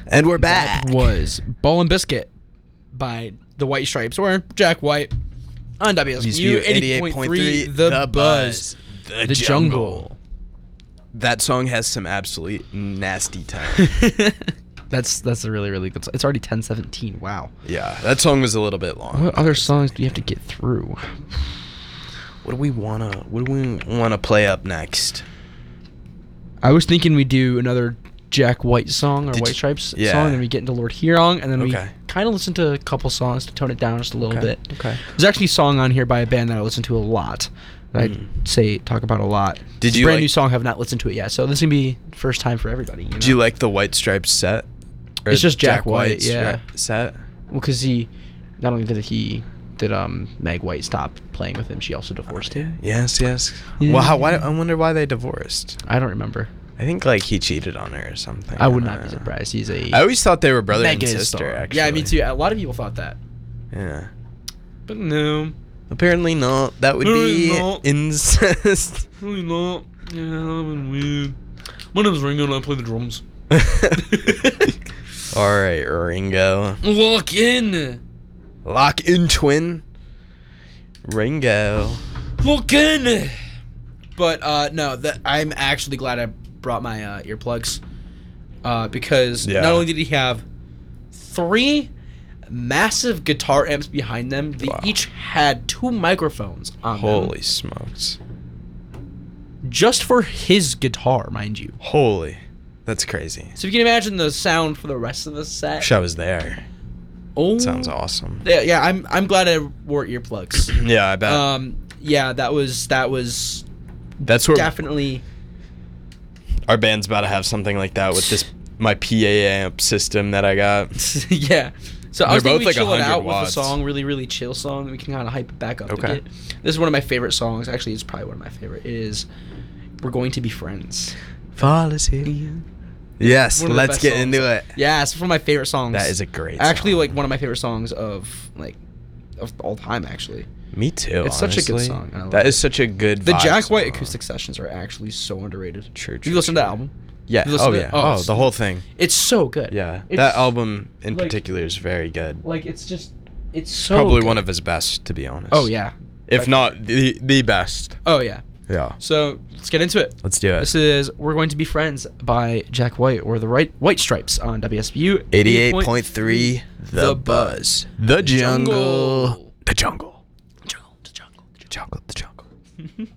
And we're back. That was Ball and Biscuit by the White Stripes, or Jack White, on WSU 88.3, The Buzz, The Jungle. That song has some absolute nasty time. That's a really, really good song. It's already 10:17. Wow. Yeah, that song was a little bit long. What other songs do you have to get through? What do we wanna play up next? I was thinking we do another Jack White song or White Stripes song, and then we get into Lord Huron, and then we kind of listen to a couple songs to tone it down just a little bit. Okay. There's actually a song on here by a band that I listen to a lot. That I talk about a lot. Did it's you a brand like, new song? Have not listened to it yet, so this is gonna be first time for everybody. You know? Do you like the White Stripes set? Or it's just Jack White, set. Well, because not only did Meg White stop playing with him, she also divorced him. Yes. Yeah. Well, I wonder why they divorced. I don't remember. I think like he cheated on her or something. I would not be surprised. I always thought they were brother and Megastar. sister. Actually, yeah, me too. A lot of people thought that. Yeah, but no. Apparently not. That would be incest. Really not. Yeah, I'm weird. My name's Ringo and I play the drums. All right, Ringo. Lock in, twin. Ringo. Lock in. But no, I'm actually glad I brought my earplugs because not only did he have 3 massive guitar amps behind them, they each had 2 microphones on them. Holy smokes. Just for his guitar, mind you. Holy. That's crazy. So if you can imagine the sound for the rest of the set. Wish I was there. Oh. Sounds awesome. Yeah, I'm glad I wore earplugs. Yeah, I bet. Yeah, that was that's where definitely our band's about to have something like that with my PA amp system that I got. Yeah. So I was thinking we chill it out watts. with a song, really, really chill song. We can kind of hype it back up Okay. a bit. This is one of my favorite songs. Actually, it's probably one of my favorite. It is "We're Going to Be Friends." Fall asleep. Yes, let's get into it. Yeah, it's one of my favorite songs. That is a great actually, song. like one of my favorite songs of all time, actually. Me too. It's honestly. such a good song. That is such a good The vibe Jack White song. acoustic sessions are actually so underrated. True. You listen to the album? Yeah. Oh yeah. Oh, the whole thing. It's so good. Yeah. That album in particular is very good. Like it's so probably good. one of his best, to be honest. Oh yeah. If not the best. Oh yeah. Yeah. So let's get into it. Let's do it. This is "We're Going to Be Friends" by Jack White, or the White Stripes, on WSU 88.3 The Buzz. The Jungle. The Jungle. The Jungle. The Jungle. The Jungle.